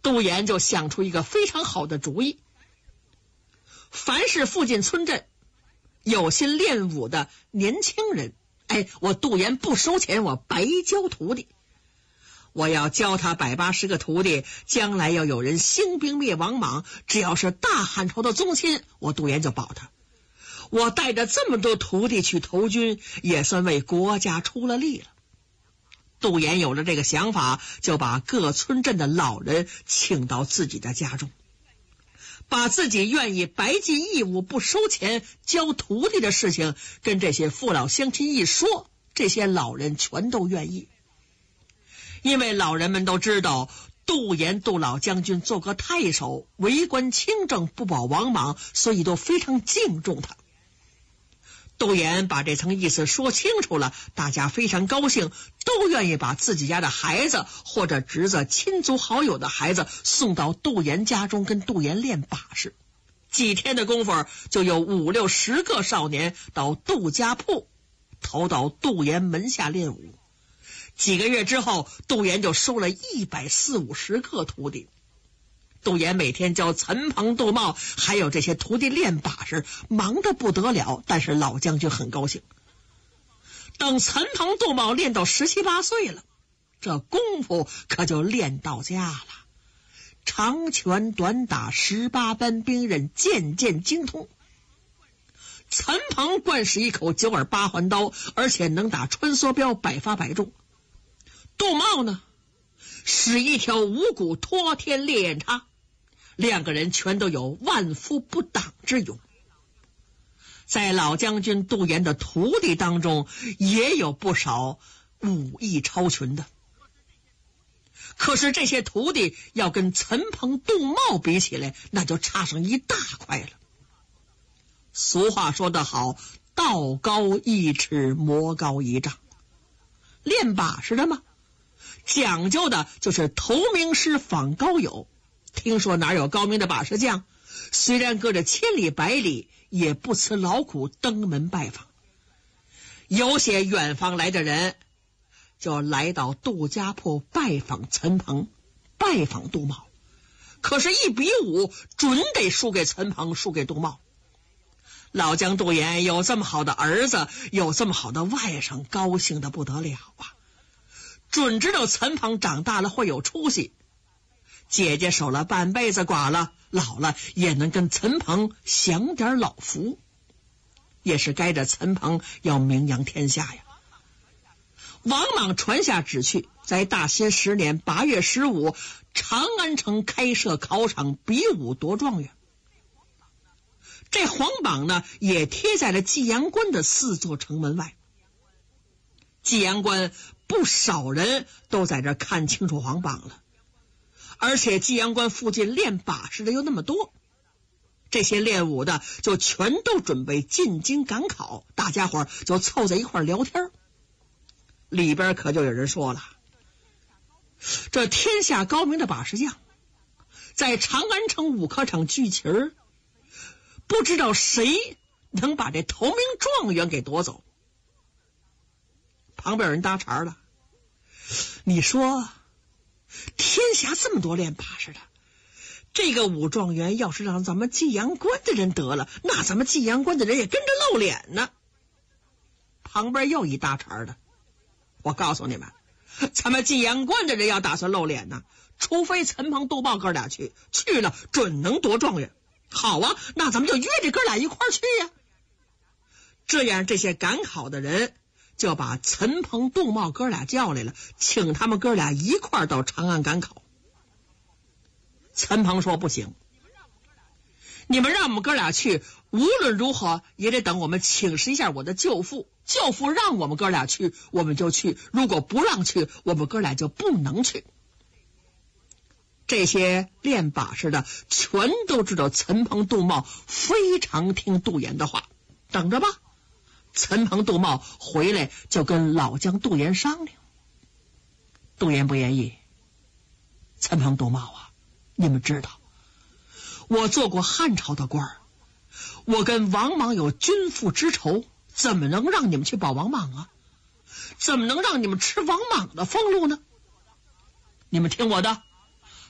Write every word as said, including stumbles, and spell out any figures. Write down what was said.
杜岩就想出一个非常好的主意，凡是附近村镇有心练武的年轻人，哎，我杜岩不收钱，我白教徒弟。我要教他百八十个徒弟，将来要有人兴兵灭王莽，只要是大汉朝的宗亲，我杜岩就保他。我带着这么多徒弟去投军，也算为国家出了力了。杜岩有了这个想法，就把各村镇的老人请到自己的家中，把自己愿意白尽义务不收钱教徒弟的事情跟这些父老乡亲一说，这些老人全都愿意。因为老人们都知道杜岩杜老将军做个太守，为官清正，不保王莽，所以都非常敬重他。杜岩把这层意思说清楚了，大家非常高兴，都愿意把自己家的孩子或者侄子、亲族好友的孩子送到杜岩家中跟杜岩练把式。几天的功夫，就有五六十个少年到杜家铺投到杜岩门下练武。几个月之后，杜岩就收了一百四五十个徒弟。杜岩每天教陈鹏、杜茂还有这些徒弟练把式，忙得不得了，但是老将军很高兴。等陈鹏、杜茂练到十七八岁了，这功夫可就练到家了，长拳短打十八般兵刃，渐渐精通。陈鹏惯使一口九耳八环刀，而且能打穿梭镖，百发百中。杜茂呢，使一条五谷托天烈焰叉，两个人全都有万夫不挡之勇。在老将军杜岩的徒弟当中，也有不少武艺超群的。可是这些徒弟要跟陈鹏、杜茂比起来，那就差上一大块了。俗话说得好，道高一尺，魔高一丈。练把式的嘛，讲究的就是投名师访高友。听说哪有高明的把式匠，虽然隔着千里百里，也不辞劳苦登门拜访。有些远方来的人就来到杜家铺拜访陈鹏，拜访杜茂，可是一比武准得输给陈鹏，输给杜茂。老将杜岩有这么好的儿子，有这么好的外甥，高兴的不得了啊！准知道陈鹏长大了会有出息，姐姐守了半辈子寡了，老了也能跟陈鹏享点老福，也是该着陈鹏要名扬天下呀。王莽传下旨去，在大兴十年八月十五，长安城开设考场，比武夺状元。这皇榜呢，也贴在了济阳关的四座城门外。济阳关不少人都在这看清楚皇榜了，而且济阳关附近练把式的又那么多，这些练武的就全都准备进京赶考，大家伙就凑在一块聊天。里边可就有人说了，这天下高明的把式匠在长安城武科场聚齐儿，不知道谁能把这头名状元给夺走。旁边有人搭茬了，你说天下这么多练把式的，这个武状元要是让咱们济阳关的人得了，那咱们济阳关的人也跟着露脸呢。旁边又一搭茬的，我告诉你们，咱们济阳关的人要打算露脸呢，除非陈鹏、杜茂哥俩去，去了准能夺状元。好啊，那咱们就约这哥俩一块儿去呀。这样这些赶考的人就把陈鹏、杜茂哥俩叫来了，请他们哥俩一块儿到长安赶考。陈鹏说不行，你们让我们哥俩去，无论如何也得等我们请示一下我的舅父，舅父让我们哥俩去我们就去，如果不让去，我们哥俩就不能去。这些练把式的全都知道陈鹏、杜茂非常听杜岩的话，等着吧。陈鹏、杜茂回来就跟老将杜岩商量。杜岩不愿意，陈鹏、杜茂啊，你们知道我做过汉朝的官儿，我跟王莽有君父之仇，怎么能让你们去保王莽啊？怎么能让你们吃王莽的俸禄呢？你们听我的，